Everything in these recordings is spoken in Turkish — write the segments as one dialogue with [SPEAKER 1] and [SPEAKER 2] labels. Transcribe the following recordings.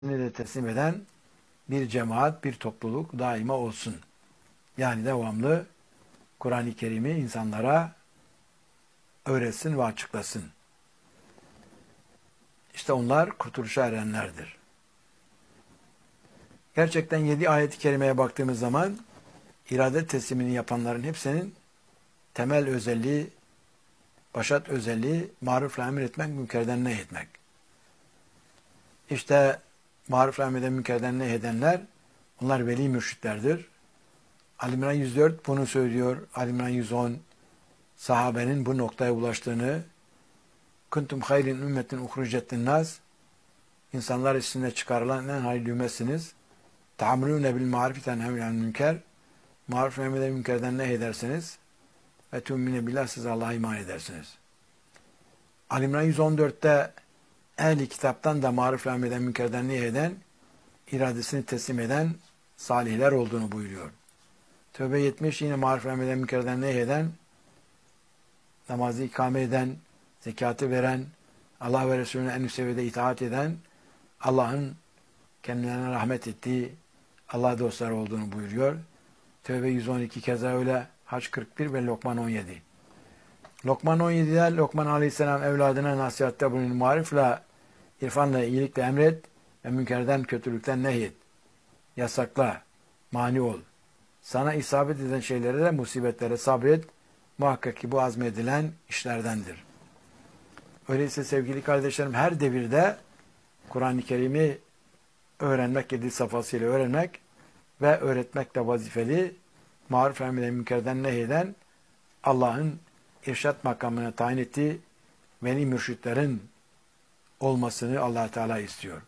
[SPEAKER 1] de teslim eden bir cemaat, bir topluluk daima olsun. Yani devamlı Kur'an-ı Kerim'i insanlara öğretsin ve açıklasın. İşte onlar kurtuluşa erenlerdir. Gerçekten 7 ayet-i kerimeye baktığımız zaman irade teslimini yapanların hepsinin temel özelliği, başat özelliği marufla emretmek, münkerden nehyetmek. İşte marufla emreden, münkerden nehyedenler, onlar veli mürşitlerdir. Ali İmran 104 bunu söylüyor. Ali İmran 110 sahabenin bu noktaya ulaştığını, kuntum hayrin ümmetin uhricet linnâs, insanlar içinde çıkarılan en hayırlı ümmetsiniz. Ta'amrûne bil ma'rifi tenhevûnel münker, maruf emreden münkerden nehyedersiniz ve tu'mine billah, siz Allah'a iman edersiniz. Ali İmran 114'te ehli kitaptan da maruf emreden münkerden nehyeden, iradesini teslim eden salihler olduğunu buyuruyor. Tövbe 70 yine maruf emreden münkerden nehyeden, namazı ikame eden, zekatı veren, Allah ve Resulüne en üst seviyede itaat eden, Allah'ın kendilerine rahmet ettiği Allah dostları olduğunu buyuruyor. Tövbe 112 keza öyle, Hac 41 ve Lokman 17. Lokman 17'de Lokman Aleyhisselam evladına nasihatte bulunur. Marifle, irfanla, iyilikle emret ve münkerden, kötülükten nehyet. Yasakla, mani ol. Sana isabet eden şeylere de, musibetlere sabret. Muhakkak ki bu azmedilen işlerdendir. Öyleyse sevgili kardeşlerim, her devirde Kur'an-ı Kerim'i öğrenmek, 7 safhasıyla öğrenmek ve öğretmekle vazifeli, maruf emreden münkerden nehyeden, Allah'ın irşat makamına tayin ettiği veli mürşitlerin olmasını Allah Teala istiyor.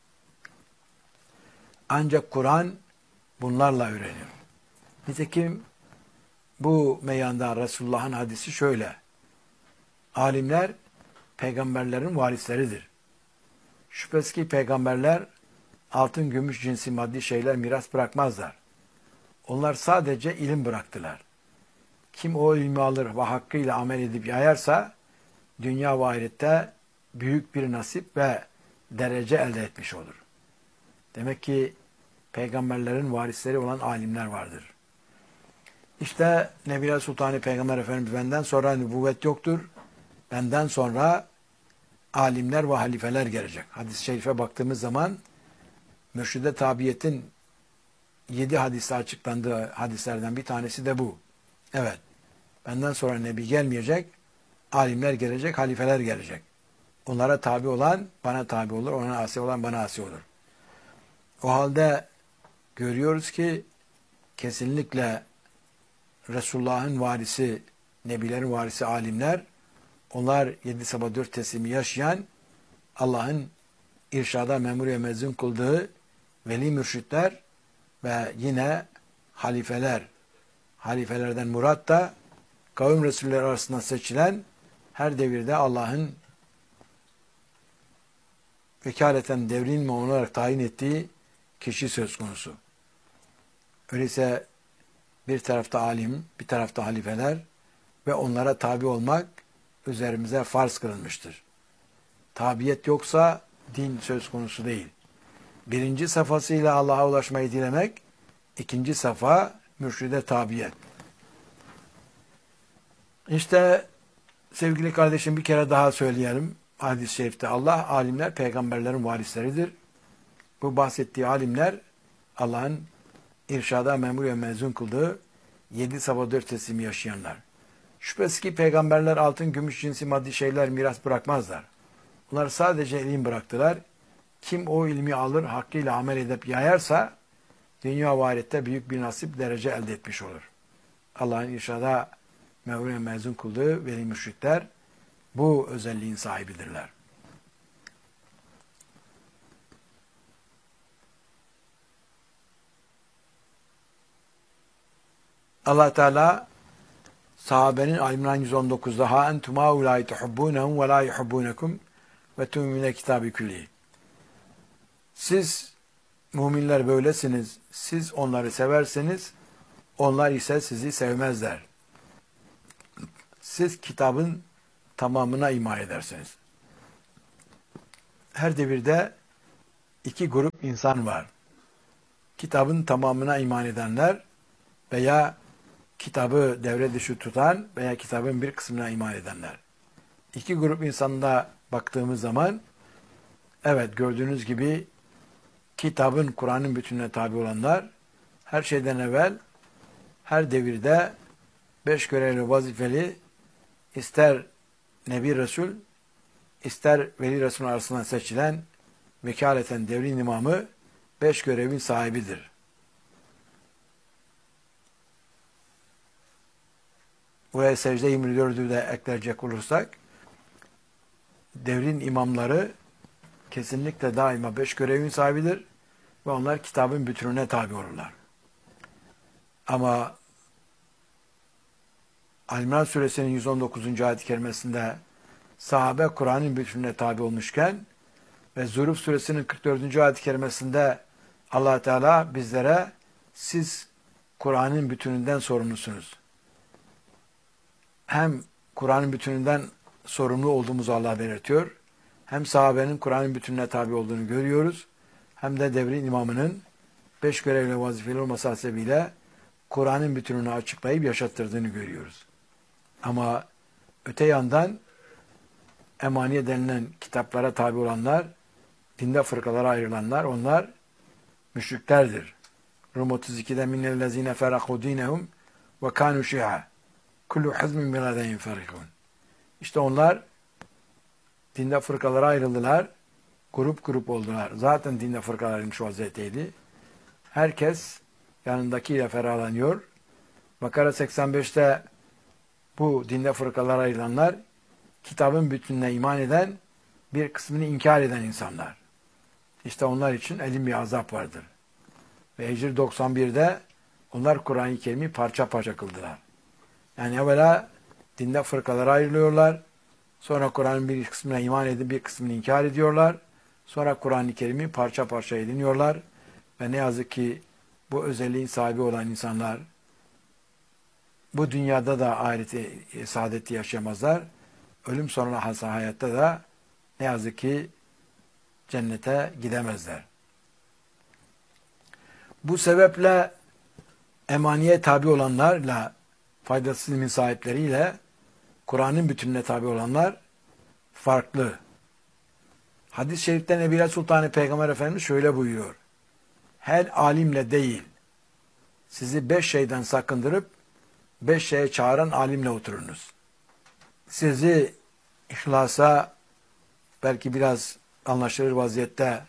[SPEAKER 1] Ancak Kur'an bunlarla öğrenir. Nitekim bu meyanda Resulullah'ın hadisi şöyle: alimler peygamberlerin varisleridir. Şüphesiz ki peygamberler altın, gümüş cinsi maddi şeyler miras bırakmazlar. Onlar sadece ilim bıraktılar. Kim o ilmi alır ve hakkıyla amel edip yayarsa, dünya ve ahirette büyük bir nasip ve derece elde etmiş olur. Demek ki peygamberlerin varisleri olan alimler vardır. İşte Nebiler Sultanı Peygamber Efendimiz, benden sonra nübüvvet yoktur. Benden sonra alimler ve halifeler gelecek. Hadis-i şerife baktığımız zaman mürşide tabiyetin 7 hadiste açıklandığı hadislerden bir tanesi de bu. Evet, benden sonra nebi gelmeyecek, alimler gelecek, halifeler gelecek. Onlara tabi olan bana tabi olur, ona asi olan bana asi olur. O halde görüyoruz ki kesinlikle Resulullah'ın varisi, nebilerin varisi alimler, onlar 7 sabah 4 teslimi yaşayan, Allah'ın irşada memur ve mezun kıldığı veli mürşitler ve yine halifeler. Halifelerden murat da kavim resulleri arasından seçilen, her devirde Allah'ın vekaleten devrilme olarak tayin ettiği kişi söz konusu. Öyleyse bir tarafta alim, bir tarafta halifeler ve onlara tabi olmak üzerimize farz kılınmıştır. Tabiyet yoksa din söz konusu değil. Birinci safhasıyla Allah'a ulaşmayı dilemek, ikinci safha mürşide tabiyet. İşte sevgili kardeşim, bir kere daha söyleyelim. Hadis-i şerifte Allah, alimler peygamberlerin varisleridir. Bu bahsettiği alimler Allah'ın irşada memur ve mezun kıldığı 7 sabah 4 teslimi yaşayanlar. Şüphesiz ki peygamberler altın, gümüş cinsi maddi şeyler miras bırakmazlar. Bunlar sadece ilim bıraktılar. Kim o ilmi alır, hakkıyla amel edip yayarsa, dünya ve ahirette büyük bir nasip, derece elde etmiş olur. Allah'ın irşada memur ve mezun kıldığı veli mürşitler bu özelliğin sahibidirler. Allah Teala sahabenin Ali İmran 119'da ha entum haulâi tuhibbûnehum ve lâ yuhibbûnekum ve tü'minûne kitâbi külli. Siz müminler böylesiniz. Siz onları seversiniz. Onlar ise sizi sevmezler. Siz kitabın tamamına iman edersiniz. Her devirde iki grup insan var. Kitabın tamamına iman edenler veya kitabı devre dışı tutan veya kitabın bir kısmına iman edenler. İki grup insanda baktığımız zaman evet gördüğünüz gibi kitabın, Kur'an'ın bütününe tabi olanlar her şeyden evvel her devirde 5 görevli vazifeli ister Nebi Resul ister Veli Resul arasından seçilen vekaleten devrin imamı 5 görevin sahibidir. Buraya secde 24'ü de eklerecek olursak devrin imamları kesinlikle daima 5 görevin sahibidir ve onlar kitabın bütününe tabi olurlar. Ama Al-İmran suresinin 119. ayet-i kerimesinde sahabe Kur'an'ın bütününe tabi olmuşken ve Zuhruf suresinin 44. ayet-i kerimesinde Allah Teala bizlere siz Kur'an'ın bütününden sorumlusunuz. Hem Kur'an'ın bütününden sorumlu olduğumuzu Allah belirtiyor. Hem sahabenin Kur'an'ın bütününe tabi olduğunu görüyoruz. Hem de devrin imamının 5 görevli vazifeli olması hasebiyle Kur'an'ın bütününü açıklayıp yaşattırdığını görüyoruz. Ama öte yandan emaniye denilen kitaplara tabi olanlar, dinde fırkalara ayrılanlar, onlar müşriklerdir. Rum 32'de minnellezine ferahu dinehum ve kanu şi'a kullu hizmin biladeyim yenferikun. İşte onlar dinde fırkalara ayrıldılar, grup grup oldular. Zaten dinde fırkaların şu vaziyetteydi. Herkes yanındakiyle ferahlanıyor. Bakara 85'te bu dinde fırkalara ayrılanlar kitabın bütününe iman eden, bir kısmını inkar eden insanlar. İşte onlar için elin bir azap vardır. Ve Hicr 91'de onlar Kur'an-ı Kerim'i parça parça kıldılar. Yani evvela dinde fırkalara ayrılıyorlar. Sonra Kur'an'ın bir kısmına iman edip bir kısmını inkar ediyorlar. Sonra Kur'an-ı Kerim'i parça parça ediniyorlar. Ve ne yazık ki bu özelliğin sahibi olan insanlar bu dünyada da ahireti, saadeti yaşayamazlar. Ölüm sonrası hayatta da ne yazık ki cennete gidemezler. Bu sebeple emaniye tabi olanlarla, faydasız ilmin sahipleriyle Kur'an'ın bütününe tabi olanlar farklı. Hadis-i şerifte Nebiler Sultanı Peygamber Efendimiz şöyle buyuruyor. Her alimle değil, sizi 5 şeyden sakındırıp 5 şeye çağıran alimle oturunuz. Sizi ihlasa belki biraz anlaşılır vaziyette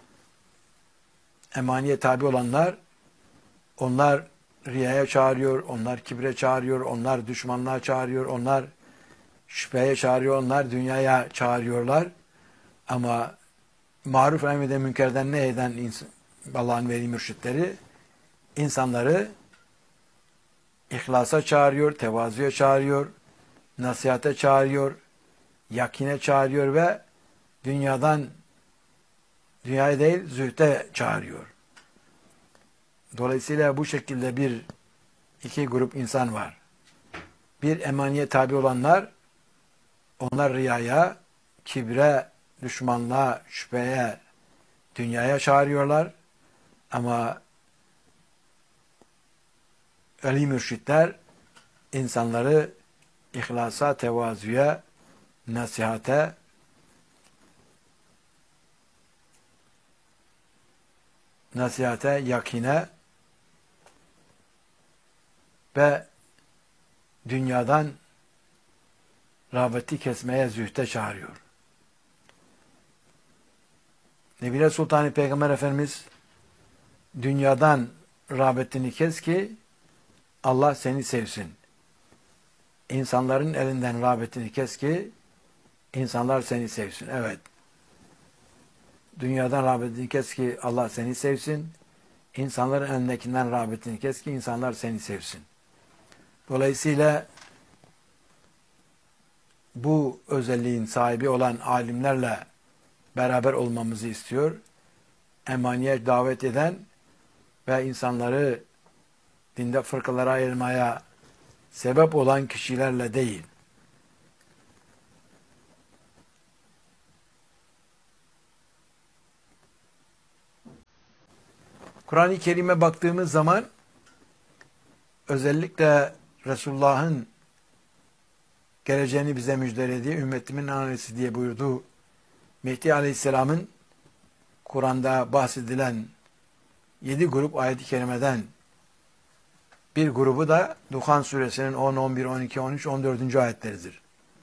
[SPEAKER 1] emaniye tabi olanlar, onlar riyaya çağırıyor, onlar kibre çağırıyor, onlar düşmanlığa çağırıyor, onlar şüpheye çağırıyor, onlar dünyaya çağırıyorlar. Ama maruf emreden münkerden ne eden Allah'ın veli mürşitleri insanları ihlasa çağırıyor, tevazuya çağırıyor, nasihate çağırıyor, yakine çağırıyor ve dünyaya değil zühde çağırıyor. Dolayısıyla bu şekilde iki grup insan var. Bir emaniye tabi olanlar, onlar riyaya, kibre, düşmanlığa, şüpheye, dünyaya çağırıyorlar. Ama veli mürşitler insanları ihlasa, tevazuya, nasihate, yakine ve dünyadan rağbeti kesmeye, zühde çağırıyor. Nebiler Sultanı Peygamber Efendimiz dünyadan rağbetini kes ki Allah seni sevsin. İnsanların elinden rağbetini kes ki insanlar seni sevsin. Evet. Dünyadan rağbetini kes ki Allah seni sevsin. İnsanların elindekinden rağbetini kes ki insanlar seni sevsin. Dolayısıyla bu özelliğin sahibi olan alimlerle beraber olmamızı istiyor. Emaniye davet eden ve insanları dinde fırkalara ayırmaya sebep olan kişilerle değil. Kur'an-ı Kerim'e baktığımız zaman özellikle Resulullah'ın geleceğini bize müjdelediği, ümmetimin annesi diye buyurduğu Mehdi Aleyhisselam'ın Kur'an'da bahsedilen 7 grup ayet-i kerimeden bir grubu da Duhan suresinin 10, 11, 12, 13, 14. ayetleridir.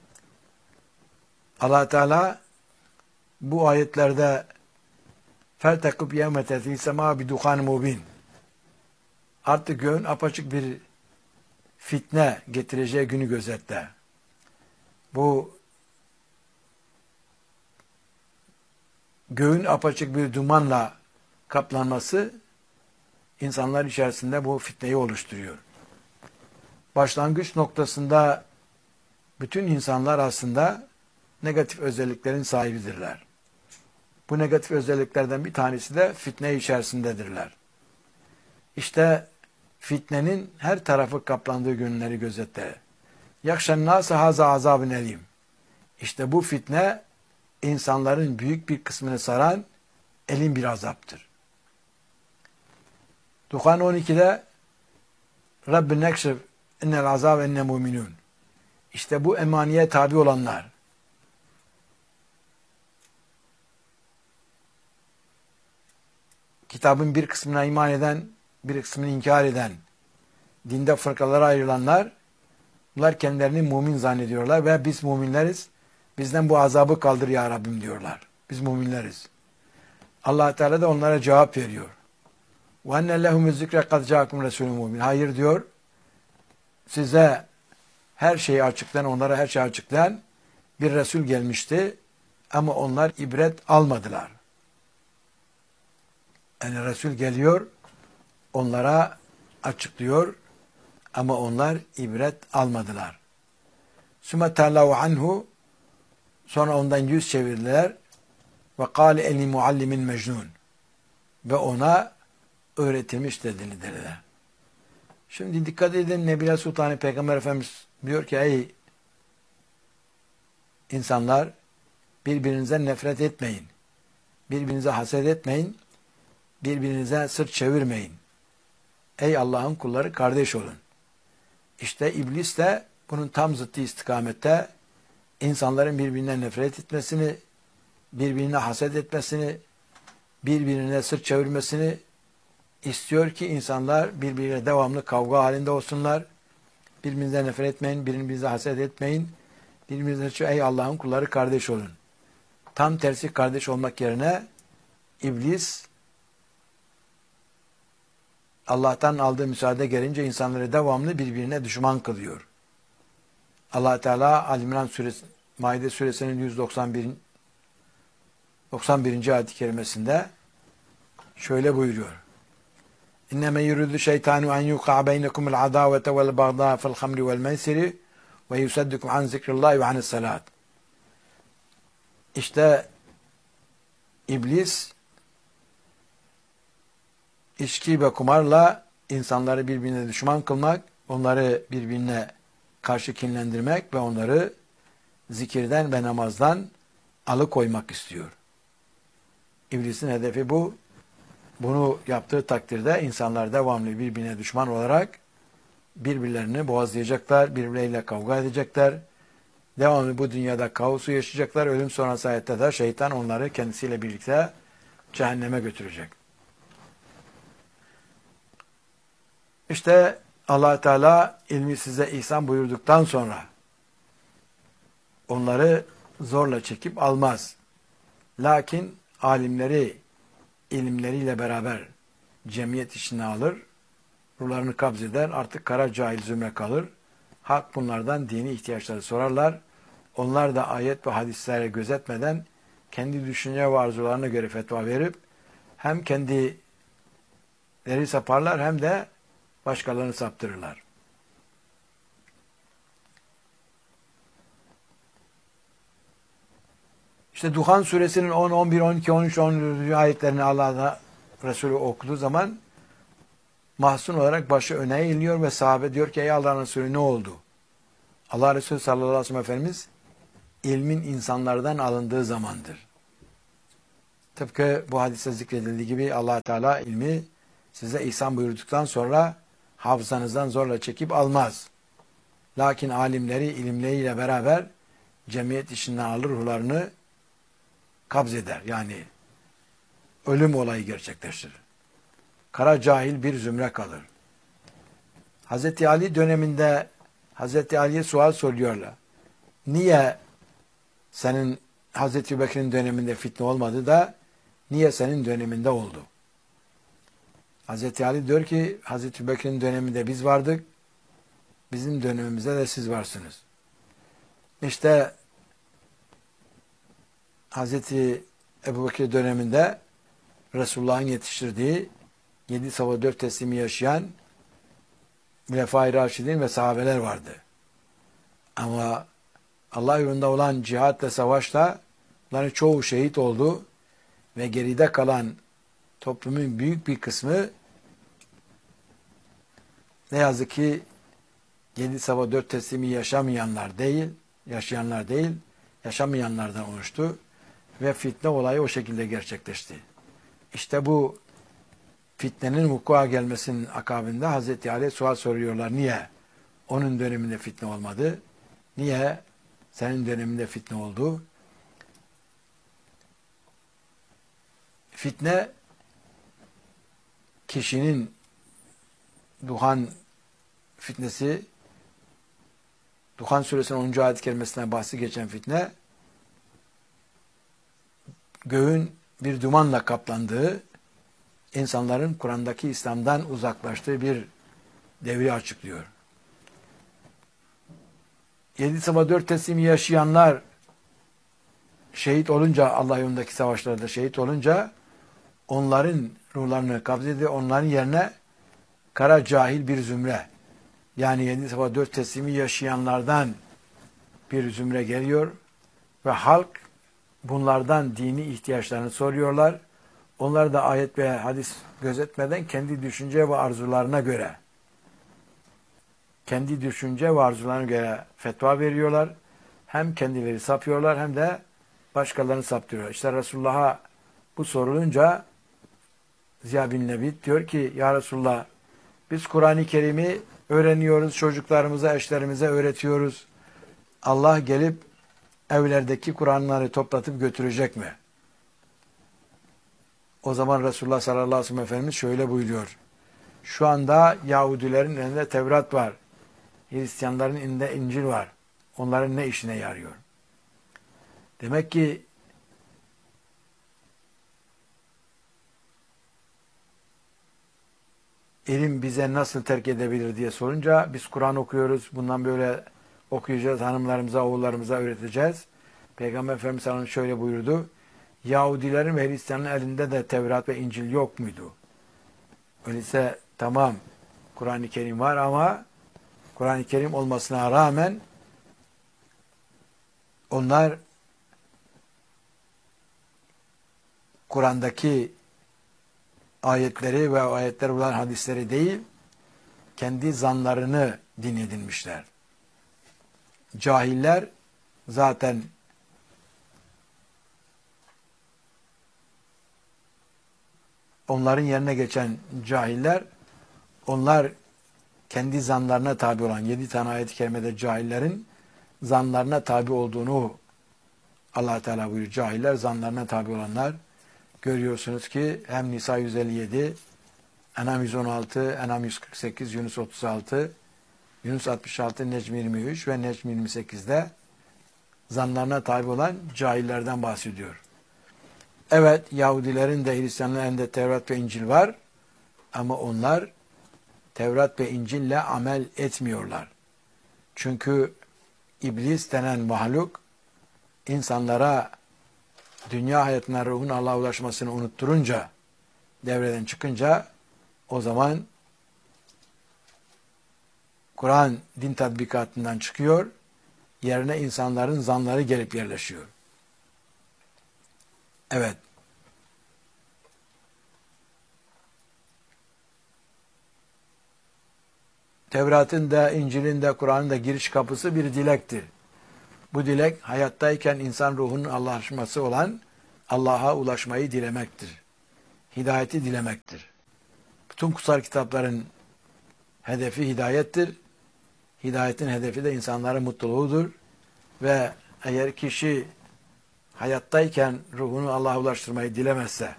[SPEAKER 1] Allah Teala bu ayetlerde فَالْتَقُبْ يَوْمَ تَتِي سَمَا بِدُخَانِ مُبِينٍ artık göğün apaçık bir fitne getireceği günü gözetle. Bu göğün apaçık bir dumanla kaplanması insanlar içerisinde bu fitneyi oluşturuyor. Başlangıç noktasında bütün insanlar aslında negatif özelliklerin sahibidirler. Bu negatif özelliklerden bir tanesi de fitne içerisindedirler. İşte fitnenin her tarafı kaplandığı günleri gözetle. Yakşen nâse hâzâ azâbın elîm. İşte bu fitne insanların büyük bir kısmını saran elin bir azaptır. Duhan 12'de Rabbin nekşif innel azâb enne mu'minûn. İşte bu emaniye tabi olanlar, kitabın bir kısmına iman eden, bir kısmını inkar eden, dinde fırkalara ayrılanlar, bunlar kendilerini mümin zannediyorlar ve biz müminleriz, bizden bu azabı kaldır ya Rabbim diyorlar. Biz müminleriz. Allah Teala da onlara cevap veriyor. وَاَنَّ لَهُمُ الذِّكْرَ قَدْ جَاءَكُمْ رَسُولٌ مُّبِينٌ. Hayır diyor, size her şeyi açıklayan, onlara her şeyi açıklayan bir Resul gelmişti ama onlar ibret almadılar. Yani Resul geliyor, onlara açıklıyor ama onlar ibret almadılar. ثُمَّ تَعْلَوْا عَنْهُ Sonra ondan yüz çevirdiler ve قَالِ اَنِي مُعَلِّمٍ مَجْنُونَ Ve ona öğretilmiş dediler. Şimdi dikkat edin, Nebile Sultanı Peygamber Efendimiz diyor ki ey insanlar, birbirinize nefret etmeyin. Birbirinize haset etmeyin. Birbirinize sırt çevirmeyin. Ey Allah'ın kulları, kardeş olun. İşte iblis de bunun tam zıttı istikamette insanların birbirine nefret etmesini, birbirine haset etmesini, birbirine sırt çevirmesini istiyor ki insanlar birbiriyle devamlı kavga halinde olsunlar. Birbirinize nefret etmeyin, birbirinize haset etmeyin. Birbirinize ey Allah'ın kulları, kardeş olun. Tam tersi, kardeş olmak yerine iblis Allah'tan aldığı müsaade gelince insanları devamlı birbirine düşman kılıyor. Allah Teala Ali-İmran suresi, Maide suresinin 191. ayet-i kerimesinde şöyle buyuruyor. İnneme yuridu şeytanu en yuqa beynekumul adavete vel bagda fil hamri vel meysiri ve yusaddikum an zikrillahi ve anis salat. İşte iblis içki ve kumarla insanları birbirine düşman kılmak, onları birbirine karşı kinlendirmek ve onları zikirden ve namazdan alıkoymak istiyor. İblisin hedefi bu. Bunu yaptığı takdirde insanlar devamlı birbirine düşman olarak birbirlerini boğazlayacaklar, birbirleriyle kavga edecekler. Devamlı bu dünyada kaosu yaşayacaklar. Ölüm sonrası hayette de şeytan onları kendisiyle birlikte cehenneme götürecek. İşte Allah Teala ilmi size ihsan buyurduktan sonra onları zorla çekip almaz. Lakin alimleri ilimleriyle beraber cemiyet içine alır, ruhlarını kabz eder, artık kara cahil zümre kalır. Hak bunlardan dini ihtiyaçları sorarlar. Onlar da ayet ve hadislere gözetmeden kendi düşünce ve arzularına göre fetva verip hem kendileri saparlar hem de başkalarını saptırırlar. İşte Duhan suresinin 10, 11, 12, 13, 14. ayetlerini Allah'da Resulü okuduğu zaman mahzun olarak başı öne eğiliyor ve sahabe diyor ki ey Allah'ın Resulü ne oldu? Allah Resulü sallallahu aleyhi ve sellem Efendimiz ilmin insanlardan alındığı zamandır. Tıpkı bu hadiste zikredildiği gibi Allah Teala ilmi size ihsan buyurduktan sonra hafızanızdan zorla çekip almaz. Lakin alimleri ilimleriyle beraber cemiyet işinden alır, ruhlarını kabz eder. Yani ölüm olayı gerçekleştirir. Kara cahil bir zümre kalır. Hz. Ali döneminde Hz. Ali'ye sual soruyorlar. Niye senin Hz. Ebubekir'in döneminde fitne olmadı da niye senin döneminde oldu? Hz. Ali diyor ki Hz. Ebubekir'in döneminde biz vardık. Bizim dönemimizde de siz varsınız. İşte Hz. Ebubekir döneminde Resulullah'ın yetiştirdiği 7 sabah 4 teslimi yaşayan Hulefai Raşidin ve sahabeler vardı. Ama Allah yolunda olan cihat ve savaşta bunların çoğu şehit oldu ve geride kalan toplumun büyük bir kısmı ne yazık ki 7 sabah 4 teslimi yaşamayanlar değil, yaşamayanlardan oluştu ve fitne olayı o şekilde gerçekleşti. İşte bu fitnenin vuku'a gelmesinin akabinde Hz. Ali sual soruyorlar. Niye? Onun döneminde fitne olmadı. Niye? Senin döneminde fitne oldu. Fitne kişinin Duhan fitnesi, Duhan suresinin 10. ayet-i kerimesine bahsi geçen fitne, göğün bir dumanla kaplandığı, insanların Kur'an'daki İslam'dan uzaklaştığı bir devri açıklıyor. 7 sabah 4 teslimi yaşayanlar şehit olunca, Allah yolundaki savaşlarda şehit olunca onların ruhlarını kabzediyor, onların yerine kara cahil bir zümre, yani 7 sabah 4 teslimi yaşayanlardan bir zümre geliyor ve halk bunlardan dini ihtiyaçlarını soruyorlar. Onlar da ayet ve hadis gözetmeden kendi düşünce ve arzularına göre fetva veriyorlar. Hem kendileri sapıyorlar hem de başkalarını saptırıyorlar. İşte Resulullah'a bu sorulunca Ziya bin Lebit diyor ki ya Resulullah, biz Kur'an-ı Kerim'i öğreniyoruz, çocuklarımıza, eşlerimize öğretiyoruz. Allah gelip evlerdeki Kur'anları toplatıp götürecek mi? O zaman Resulullah sallallahu aleyhi ve sellem Efendimiz şöyle buyuruyor. Şu anda Yahudilerin elinde Tevrat var. Hristiyanların elinde İncil var. Onların ne işine yarıyor? Demek ki ilim bize nasıl terk edebilir diye sorunca biz Kur'an okuyoruz. Bundan böyle okuyacağız. Hanımlarımıza, oğullarımıza öğreteceğiz. Peygamber Efendimiz sallallahu aleyhi ve sellem şöyle buyurdu. Yahudilerin ve Hristiyanların elinde de Tevrat ve İncil yok muydu? Öyleyse tamam, Kur'an-ı Kerim var ama Kur'an-ı Kerim olmasına rağmen onlar Kur'an'daki ayetleri ve ayetler olan hadisleri değil, kendi zanlarını din edinmişler. Cahiller zaten onların yerine geçen cahiller, onlar kendi zanlarına tabi olan 7 tane ayet-i kerimede cahillerin zanlarına tabi olduğunu Allah Teala buyuruyor. Cahiller zanlarına tabi olanlar. Görüyorsunuz ki hem Nisa 157, En'am 116, En'am 148, Yunus 36, Yunus 66, Necm 23 ve Necm 28'de zanlarına tabi olan cahillerden bahsediyor. Evet, Yahudilerin de Hristiyanların elinde Tevrat ve İncil var ama onlar Tevrat ve İncil'le amel etmiyorlar. Çünkü iblis denen mahluk insanlara dünya hayatına ruhun Allah'a ulaşmasını unutturunca, devreden çıkınca o zaman Kur'an din tatbikatından çıkıyor, yerine insanların zanları gelip yerleşiyor. Evet. Tevrat'ın da, İncil'in de, Kur'an'ın da giriş kapısı bir dilektir. Bu dilek hayattayken insan ruhunun Allah'laşması olan Allah'a ulaşmayı dilemektir. Hidayeti dilemektir. Tüm kutsal kitapların hedefi hidayettir. Hidayetin hedefi de insanların mutluluğudur. Ve eğer kişi hayattayken ruhunu Allah'a ulaştırmayı dilemezse,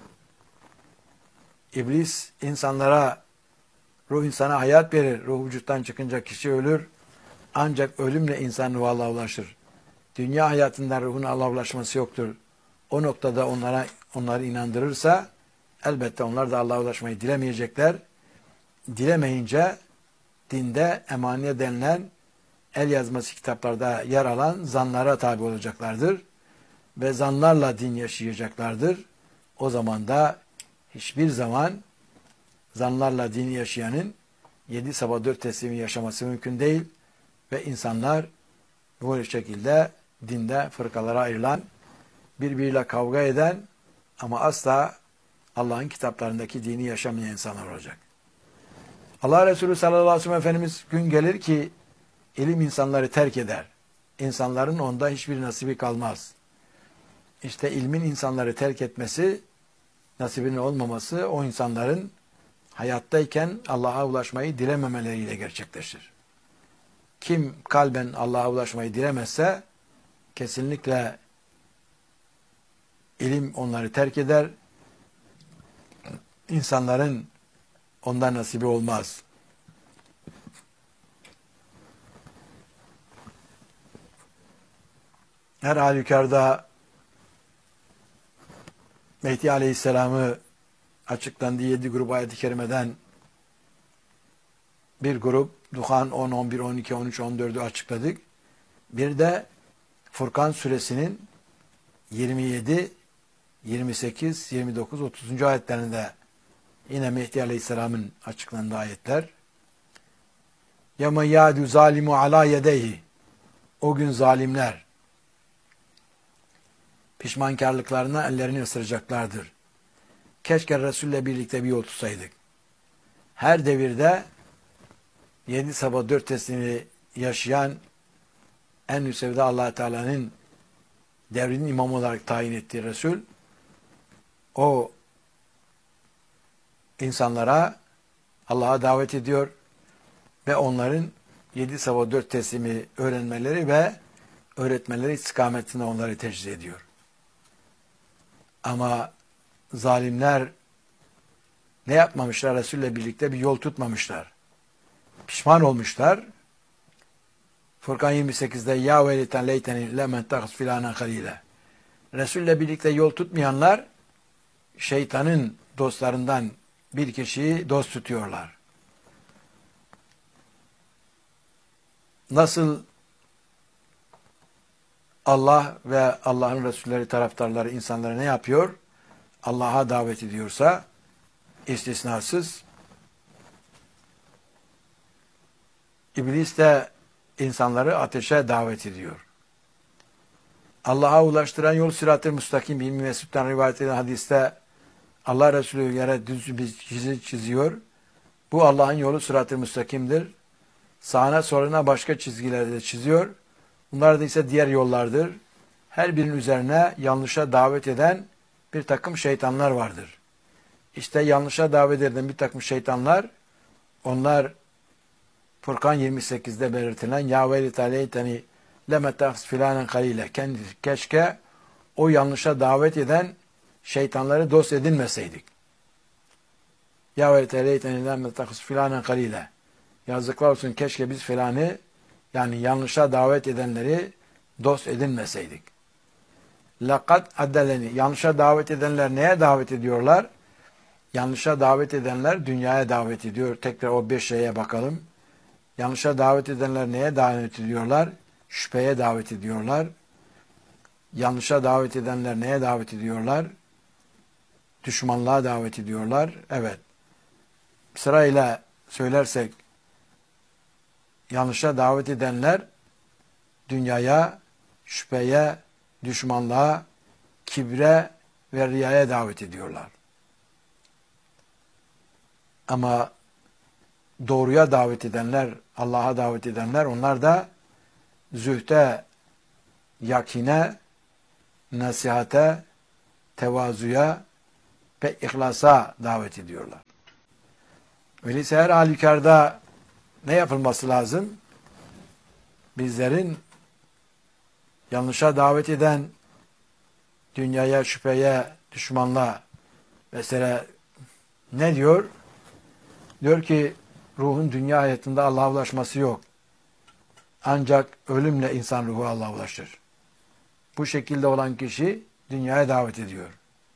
[SPEAKER 1] İblis insanlara, ruh insana hayat verir. Ruh vücuttan çıkınca kişi ölür. Ancak ölümle insan ruhu Allah'a ulaşır. Dünya hayatında ruhun Allah'a ulaşması yoktur. O noktada onları inandırırsa elbette onlar da Allah'a ulaşmayı dilemeyecekler. Dilemeyince dinde emaniye denilen el yazması kitaplarda yer alan zanlara tabi olacaklardır. Ve zanlarla din yaşayacaklardır. O zaman da hiçbir zaman zanlarla dini yaşayanın 7 sabah 4 teslimi yaşaması mümkün değil. Ve insanlar bu şekilde dinde fırkalara ayrılan, birbiriyle kavga eden ama asla Allah'ın kitaplarındaki dini yaşamayan insanlar olacak. Allah Resulü sallallahu aleyhi ve sellem Efendimiz gün gelir ki ilim insanları terk eder. İnsanların onda hiçbir nasibi kalmaz. İşte ilmin insanları terk etmesi, nasibinin olmaması o insanların hayattayken Allah'a ulaşmayı dilememeleriyle gerçekleşir. Kim kalben Allah'a ulaşmayı dilemezse kesinlikle ilim onları terk eder. İnsanların ondan nasibi olmaz. Her halükarda Mehdi Aleyhisselam'ı açıklandığı 7 grup ayet-i kerimeden bir grup Duhan 10, 11, 12, 13, 14'ü açıkladık. Bir de Furkan suresinin 27, 28, 29, 30. ayetlerinde yine Mehdi Aleyhisselam'ın açıklandığı ayetler. يَمَنْ يَعْدُ zalimu عَلَى يَدَيْهِ O gün zalimler pişmankarlıklarına ellerini ısıracaklardır. Keşke Resul'le birlikte bir yol tutsaydık. Her devirde 7 sabah 4 teslimi yaşayan en yüksevde Allah Teala'nın devrinin imamı olarak tayin ettiği Resul, o insanlara Allah'a davet ediyor ve onların 7 sabah 4 teslimi öğrenmeleri ve öğretmeleri istikametinde onları tecrid ediyor. Ama zalimler ne yapmamışlar? Resul'le birlikte bir yol tutmamışlar. Pişman olmuşlar. Furkan 28'de ya veliten leyteni lemen tahs filanen halile. Resul'le birlikte yol tutmayanlar şeytanın dostlarından bir kişiyi dost tutuyorlar. Nasıl Allah ve Allah'ın Resulleri taraftarları insanlara ne yapıyor? Allah'a davet ediyorsa istisnasız İblis de insanları ateşe davet ediyor. Allah'a ulaştıran yol sırat-ı müstakim. İbn Mesud'dan rivayet edilen hadiste Allah Resulü yere düz bir çizgi çiziyor. Bu Allah'ın yolu sırat-ı müstakimdir. Sağına soluna başka çizgiler de çiziyor. Bunlar da ise diğer yollardır. Her birinin üzerine yanlışa davet eden bir takım şeytanlar vardır. İşte yanlışa davet eden bir takım şeytanlar, onlar Furkan 28'de belirtilen ya velite leyteni lemetahs filanen halile. Keşke o yanlışa davet eden şeytanları dost edinmeseydik. Ya velite leyteni lemetahs filanen halile. Yazıklar olsun, keşke biz filanı, yani yanlışa davet edenleri dost edinmeseydik. Laqad addeleni. Yanlışa davet edenler neye davet ediyorlar? Yanlışa davet edenler dünyaya davet ediyor. Tekrar o 5 şeye bakalım. Yanlışa davet edenler neye davet ediyorlar? Şüpheye davet ediyorlar. Yanlışa davet edenler neye davet ediyorlar? Düşmanlığa davet ediyorlar. Evet. Sırayla söylersek, yanlışa davet edenler dünyaya, şüpheye, düşmanlığa, kibre ve riyaya davet ediyorlar. Ama doğruya davet edenler, Allah'a davet edenler, onlar da zühte, yakine, nasihate, tevazuya ve ihlasa davet ediyorlar. Öyleyse her halükarda ne yapılması lazım? Bizlerin yanlışa davet eden, dünyaya, şüpheye, düşmanlığa, mesela ne diyor? Diyor ki ruhun dünya hayatında Allah'a ulaşması yok. Ancak ölümle insan ruhu Allah'a ulaşır. Bu şekilde olan kişi dünyaya davet ediyor.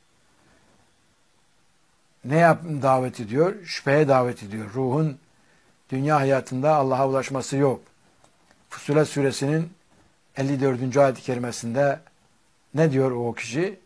[SPEAKER 1] Davet ediyor? Şüpheye davet ediyor. Ruhun dünya hayatında Allah'a ulaşması yok. Fussilet suresinin 54. ayet-i kerimesinde ne diyor o kişi?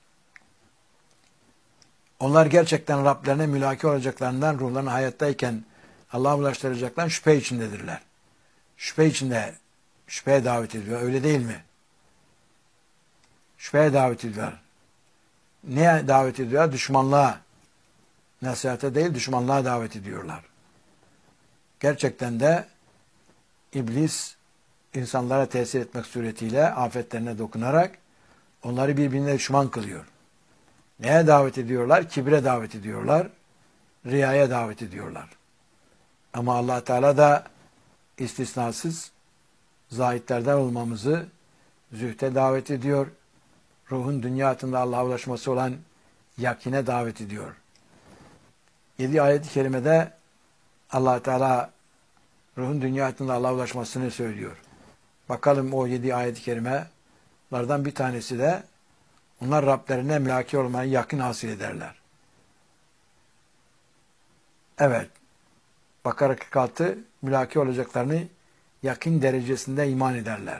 [SPEAKER 1] Onlar gerçekten Rablerine mülaki olacaklarından ruhlarını hayattayken Allah'a ulaştıracaklarından şüphe içindedirler. Şüphe içinde, şüpheye davet ediyor. Öyle değil mi? Şüpheye davet ediyor. Neye davet ediyor? Düşmanlığa. Nasihate değil, düşmanlığa davet ediyorlar. Gerçekten de iblis insanlara tesir etmek suretiyle afetlerine dokunarak onları birbirine düşman kılıyor. Neye davet ediyorlar? Kibre davet ediyorlar. Riyaya davet ediyorlar. Ama Allah Teala da istisnasız zahitlerden olmamızı zühte davet ediyor. Ruhun dünya hayatında Allah'a ulaşması olan yakine davet ediyor. 7 ayet-i kerimede Allah Teala ruhun dünya hayatında Allah'a ulaşmasını söylüyor. Bakalım o 7 ayet-i kerimelerden bir tanesi de onlar Rablerine mülaki olmaya yakın hasıl ederler. Evet. Bakara 46 mülaki olacaklarını yakın derecesinde iman ederler.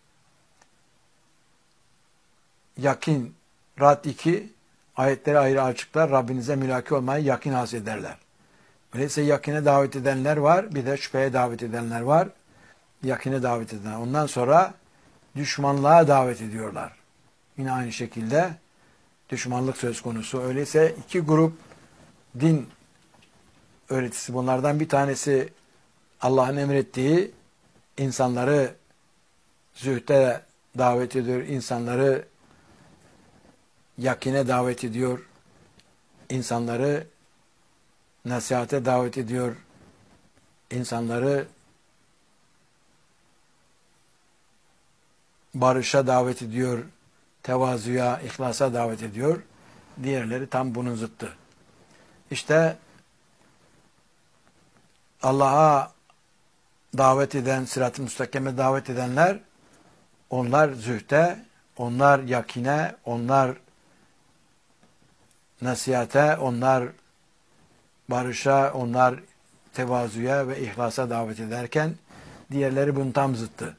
[SPEAKER 1] Yakin Ra'd 2 ayetleri ayrı açıklar. Rabbinize mülaki olmaya yakın hasıl ederler. Öyleyse yakine davet edenler var. Bir de şüpheye davet edenler var. Yakine davet edenler. Ondan sonra düşmanlığa davet ediyorlar. Yine aynı şekilde düşmanlık söz konusu. Öyleyse iki grup din öğretisi. Bunlardan bir tanesi Allah'ın emrettiği insanları zühde davet ediyor. İnsanları yakine davet ediyor. İnsanları nasihate davet ediyor. İnsanları barışa davet ediyor. Tevazuya, ihlasa davet ediyor. Diğerleri tam bunun zıttı. İşte Allah'a davet eden, sırat-ı müstakime davet edenler, onlar zühde, onlar yakine, onlar nasihate, onlar barışa, onlar tevazuya ve ihlasa davet ederken diğerleri bunun tam zıttı.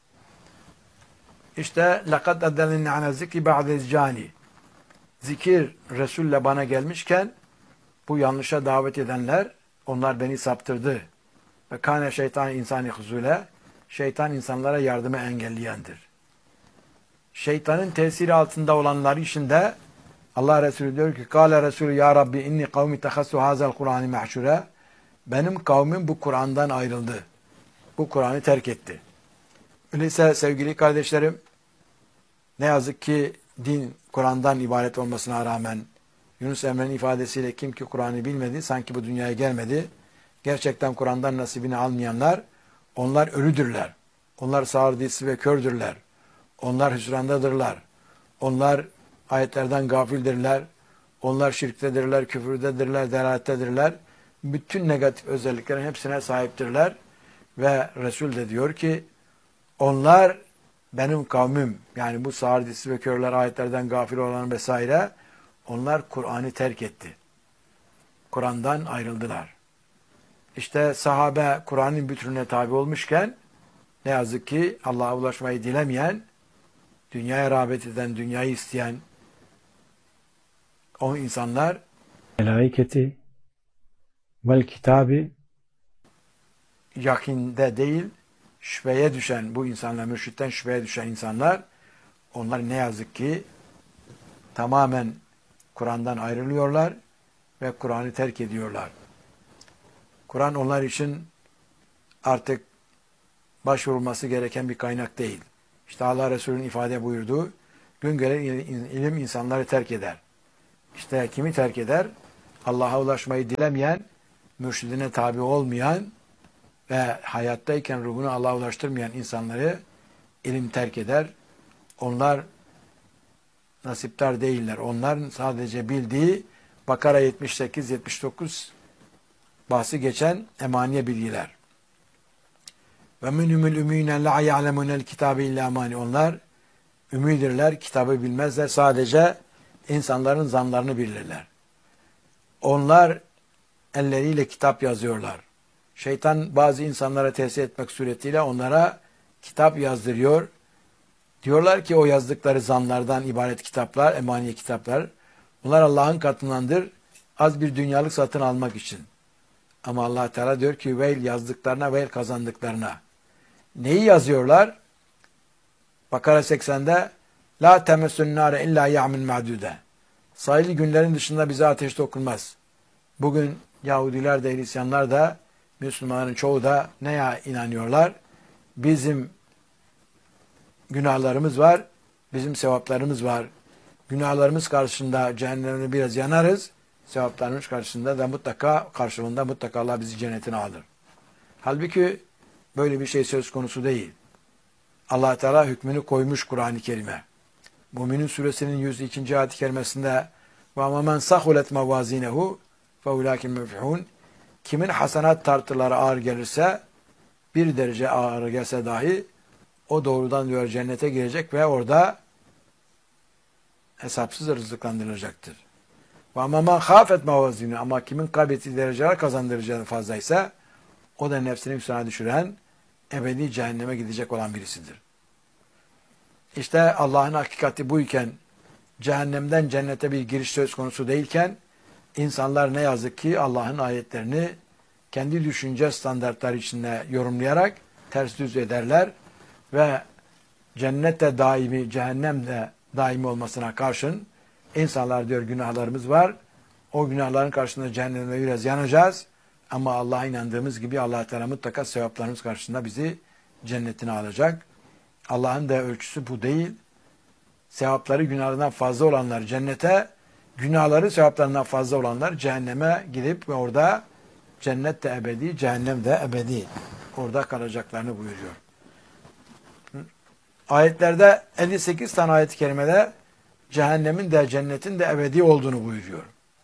[SPEAKER 1] İşte لَقَدْ اَدَّلِنَّ عَنَ الذِّكْرِ بَعْدَ اِزْجَانِ Zikir Resul'le bana gelmişken bu yanlışa davet edenler, onlar beni saptırdı. Ve kâne şeytan insani huzule, şeytan insanlara yardımı engelleyendir. Şeytanın tesiri altında olanlar işinde Allah Resulü diyor ki, Kâle Resulü ya Rabbi inni kavmi tehassu hazel Kur'an-ı mahşure. Benim kavmim bu Kur'an'dan ayrıldı. Bu Kur'an'ı terk etti. Öyleyse sevgili kardeşlerim, ne yazık ki din Kur'an'dan ibaret olmasına rağmen Yunus Emre'nin ifadesiyle kim ki Kur'an'ı bilmedi, sanki bu dünyaya gelmedi. Gerçekten Kur'an'dan nasibini almayanlar, onlar ölüdürler. Onlar sağır dilsiz ve kördürler. Onlar hüsrandadırlar. Onlar ayetlerden gafildirler. Onlar şirktedirler, küfürdedirler, delalettedirler. Bütün negatif özelliklerin hepsine sahiptirler. Ve Resul de diyor ki, onlar benim kavmim, yani bu sağır dilsiz ve körler, ayetlerden gafil olan vesaire, onlar Kur'an'ı terk etti. Kur'an'dan ayrıldılar. İşte sahabe Kur'an'ın bütününe tabi olmuşken ne yazık ki Allah'a ulaşmayı dilemeyen, dünyaya rağbet eden, dünyayı isteyen o insanlar melaiketi vel kitabı yakinde değil, şüpheye düşen bu insanlar, mürşitten şüpheye düşen insanlar, onlar ne yazık ki tamamen Kur'an'dan ayrılıyorlar ve Kur'an'ı terk ediyorlar. Kur'an onlar için artık başvurulması gereken bir kaynak değil. İşte Allah Resulü'nün ifade buyurduğu, gün gelen ilim insanları terk eder. İşte kimi terk eder? Allah'a ulaşmayı dilemeyen, mürşidine tabi olmayan ve hayattayken ruhunu Allah'a ulaştırmayan insanları ilim terk eder. Onlar nasiptar değiller. Onların sadece bildiği Bakara 78-79 bahsi geçen emaniye bilgiler. Ve minhumul ümmîne la ya'lemunel kitabe illa amani. Onlar ümmidirler, kitabı bilmezler. Sadece insanların zanlarını bilirler. Onlar elleriyle kitap yazıyorlar. Şeytan bazı insanlara tesir etmek suretiyle onlara kitap yazdırıyor. Diyorlar ki o yazdıkları zanlardan ibaret kitaplar, emaniye kitaplar. Bunlar Allah'ın katındandır. Az bir dünyalık satın almak için. Ama Allah Teala diyor ki veil yazdıklarına, veil kazandıklarına. Neyi yazıyorlar? Bakara 80'de la temessün nâre illa ya'min ma'dude. Sayılı günlerin dışında bize ateş dokunmaz. Bugün Yahudiler de, Hristiyanlar da, Müslümanların çoğu da neye inanıyorlar? Bizim günahlarımız var, bizim sevaplarımız var. Günahlarımız karşısında cehennemde biraz yanarız, sevaplarımız karşısında da karşılığında mutlaka Allah bizi cennetine alır. Halbuki böyle bir şey söz konusu değil. Allah Teala hükmünü koymuş Kur'an-ı Kerim'e. Mü'minin suresinin 102. ayet-i kerimesinde وَمَا مَنْ سَخُلَتْ مَوَازِينَهُ فَاُولَٰكِ الْمُفْلِحُونَ. Kimin hasenat tartıları ağır gelirse, bir derece ağır gelse dahi o doğrudan diyor cennete girecek ve orada hesapsız rızıklandırılacaktır. وَمَا مَنْ خَافَتْ مَوَازِينَهُ. Ama kimin kaybettiği dereceler kazandıracağı fazlaysa o da nefsini hüsrana düşüren, ebedi cehenneme gidecek olan birisidir. İşte Allah'ın hakikati buyken, cehennemden cennete bir giriş söz konusu değilken, insanlar ne yazık ki Allah'ın ayetlerini kendi düşünce standartları içinde yorumlayarak ters düz ederler ve cennette daimi, cehennemde daimi olmasına karşın insanlar diyor günahlarımız var. O günahların karşısında cehenneme biraz yanacağız. Ama Allah'a inandığımız gibi Allah Teala mutlaka sevaplarımız karşısında bizi cennetine alacak. Allah'ın da ölçüsü bu değil. Sevapları günahlarından fazla olanlar cennete, günahları sevaplarından fazla olanlar cehenneme gidip ve orada cennet de ebedi, cehennem de ebedi. Orada kalacaklarını buyuruyor. Ayetlerde 58 tane ayet-i kerimede cehennemin de cennetin de ebedi olduğunu buyuruyor.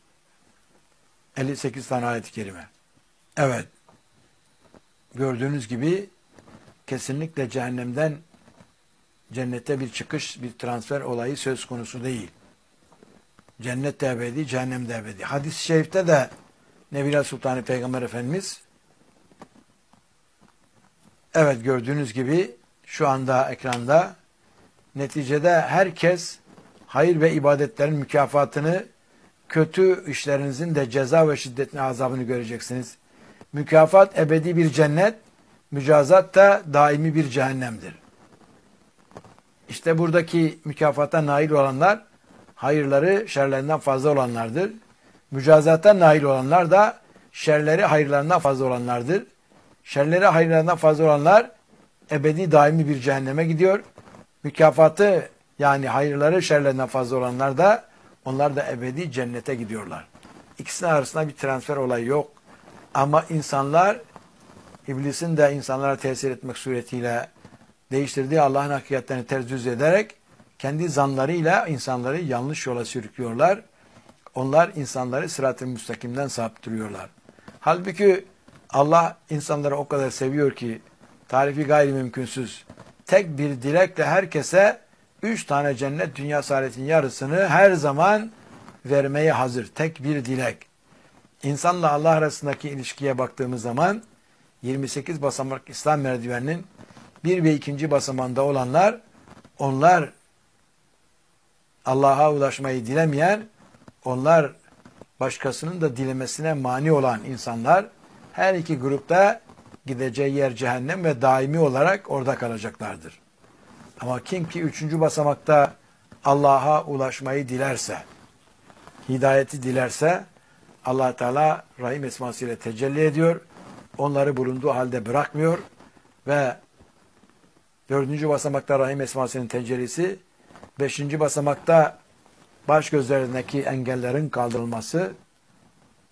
[SPEAKER 1] 58 tane ayet-i kerime. Evet. Gördüğünüz gibi kesinlikle cehennemden cennete bir çıkış, bir transfer olayı söz konusu değil. Cennet de ebedi, cehennem de ebedi. Hadis-i şerifte de Nebiler Sultanı Peygamber Efendimiz, evet gördüğünüz gibi şu anda ekranda, neticede herkes hayır ve ibadetlerin mükafatını, kötü işlerinizin de ceza ve şiddetli azabını göreceksiniz. Mükafat ebedi bir cennet, mücazat da daimi bir cehennemdir. İşte buradaki mükafata nail olanlar, hayırları şerlerinden fazla olanlardır. Mücazata nail olanlar da şerleri hayırlarından fazla olanlardır. Şerleri hayırlarından fazla olanlar ebedi daimi bir cehenneme gidiyor. Mükafatı yani hayırları şerlerinden fazla olanlar da onlar da ebedi cennete gidiyorlar. İkisinin arasında bir transfer olayı yok. Ama insanlar, iblisin de insanlara tesir etmek suretiyle değiştirdiği Allah'ın hakikatlerini ters düz ederek kendi zanlarıyla insanları yanlış yola sürüklüyorlar. Onlar insanları sırat-ı müstakimden saptırıyorlar. Halbuki Allah insanları o kadar seviyor ki tarifi gayri mümkünsüz. Tek bir dilekle herkese 3 tane cennet dünya saadetin yarısını her zaman vermeye hazır. Tek bir dilek. İnsanla Allah arasındaki ilişkiye baktığımız zaman 28 basamak İslam merdiveninin 1 ve 2. basamanda olanlar, onlar Allah'a ulaşmayı dilemeyen, onlar başkasının da dilemesine mani olan insanlar, her iki grupta gideceği yer cehennem ve daimi olarak orada kalacaklardır. Ama kim ki 3. basamakta Allah'a ulaşmayı dilerse, hidayeti dilerse, Allah Teala Rahim esmasıyla tecelli ediyor, onları bulunduğu halde bırakmıyor ve 4. basamakta Rahim esmasının tecellisi, 5. basamakta baş gözlerindeki engellerin kaldırılması,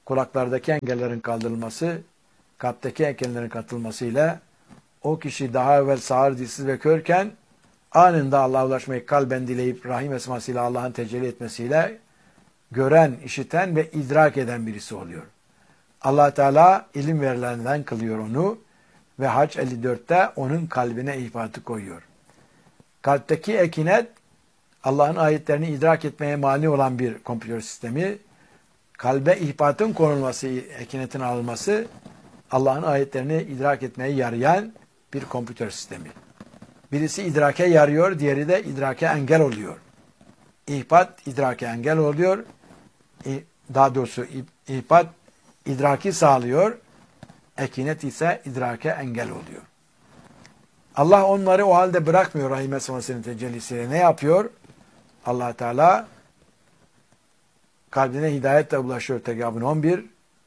[SPEAKER 1] kulaklardaki engellerin kaldırılması, kalpteki engellerin katılmasıyla o kişi daha evvel sağır, dilsiz ve körken anında Allah'a ulaşmayı kalben dileyip rahim esmasıyla Allah'ın tecelli etmesiyle gören, işiten ve idrak eden birisi oluyor. Allah Teala ilim verilerinden kılıyor onu ve Hac 54'te onun kalbine ihbatı koyuyor. Kalpteki ekinet Allah'ın ayetlerini idrak etmeye mani olan bir kompütör sistemi. Kalbe ihbatın konulması, ekinetin alınması Allah'ın ayetlerini idrak etmeye yarayan bir kompütör sistemi. Birisi idrake yarıyor, diğeri de idrake engel oluyor. İhbat idrake engel oluyor. Daha doğrusu ihbat idraki sağlıyor. Ekinet ise idrake engel oluyor. Allah onları o halde bırakmıyor rahim esmasının tecellisiyle. Ne yapıyor? Allah Teala kalbine hidayetle ulaşıyor. Tegabun 11.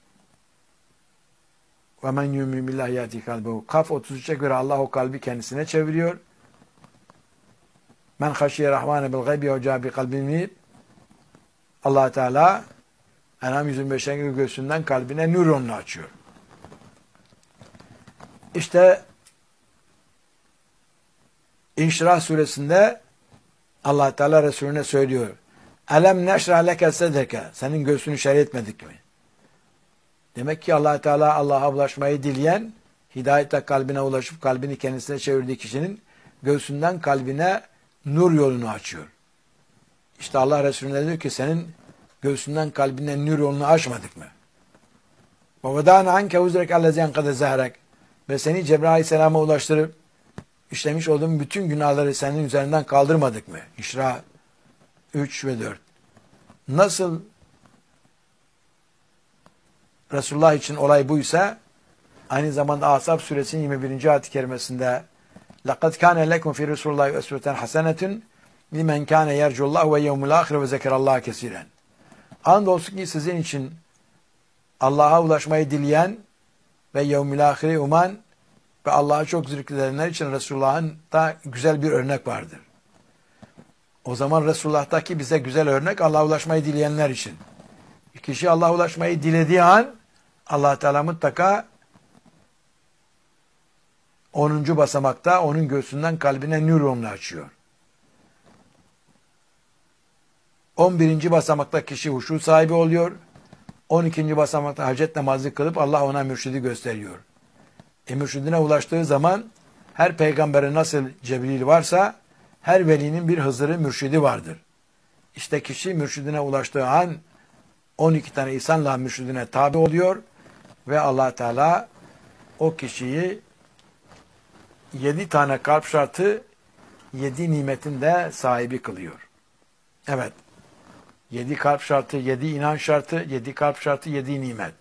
[SPEAKER 1] Ve men yu'min billahi yati kalbehu. Kaf 33'e göre Allah o kalbi kendisine çeviriyor. Men haşiye rahmane bil gaybi ve cabi kalbini. Allah Teala En'am 125'e göre göğsünden kalbine nöronunu açıyor. İşte İnşirah suresinde Allah Teala Resulüne söylüyor. Elem neşrah leke sedreke. Senin göğsünü şerh etmedik mi? Demek ki Allah Teala Allah'a ulaşmayı dileyen, hidayetle kalbine ulaşıp kalbini kendisine çevirdiği kişinin göğsünden kalbine nur yolunu açıyor. İşte Allah Resulüne diyor ki senin göğsünden kalbine nur yolunu açmadık mı? وَوَدَانَ عَنْكَ وُزْرَكَ اَلَّذِيَنْ قَدَ زَهْرَكَ. Ve seni Cebrail Aleyhisselam'a ulaştırıp işlemiş olduğun bütün günahları senin üzerinden kaldırmadık mı? İşra 3 ve 4. Nasıl Resulullah için olay buysa aynı zamanda Ahzab suresinin 21. ayet-i kerimesinde لَقَدْ كَانَ لَكُمْ فِي رَسُولِ اللّٰهِ اَسْوَةً حَسَنَةٌ لِمَنْ كَانَ يَرْجُ اللّٰهُ وَيَوْمُ الْآخِرَ وَذَكَرَ اللّٰهَ كَثِيرًا. Andolsun ki sizin için Allah'a ulaşmayı dileyen ve yevmil ahire uman ve Allah'a çok zikredenler için Resulullah'ın da güzel bir örnek vardır. O zaman Resulullah'taki bize güzel örnek Allah'a ulaşmayı dileyenler için. Kişi Allah'a ulaşmayı dilediği an Allah Teala mutlaka 10. basamakta onun göğsünden kalbine nöronunu açıyor. 11. basamakta kişi huşu sahibi oluyor. 12. basamakta hacet namazı kılıp Allah ona mürşidi gösteriyor. Mürşidine ulaştığı zaman her peygamberin nasıl Cebrail varsa her velinin bir Hızır'ı mürşidi vardır. İşte kişi mürşidine ulaştığı an 12 tane insanla mürşidine tabi oluyor ve Allah Teala o kişiyi 7 tane kalp şartı 7 nimetin de sahibi kılıyor. Evet. 7 kalp şartı, 7 inanç şartı, 7 kalp şartı, 7 nimet.